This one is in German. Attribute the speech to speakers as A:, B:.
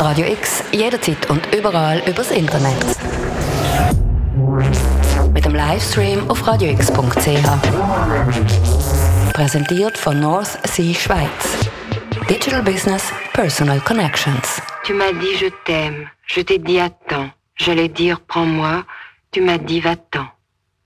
A: Radio X, jederzeit und überall übers Internet. Mit dem Livestream auf radiox.ch. Präsentiert von North Sea Schweiz. Digital Business, Personal Connections.
B: Tu m'as dit je t'aime, je t'ai dit attends, j'allais dire prends-moi, tu m'as dit va-t'en.